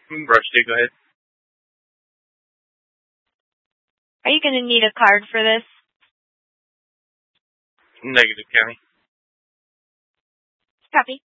Rusty, go ahead. Are you going to need a card for this? Negative, County. Copy.